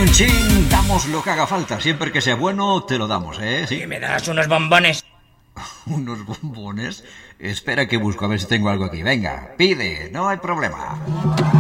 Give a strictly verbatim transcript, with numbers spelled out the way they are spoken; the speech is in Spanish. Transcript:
Chin, damos lo que haga falta. Siempre que sea bueno, te lo damos, ¿eh? Sí. ¿Y me das unos bombones? ¿Unos bombones? Espera que busco a ver si tengo algo aquí. Venga, pide, no hay problema.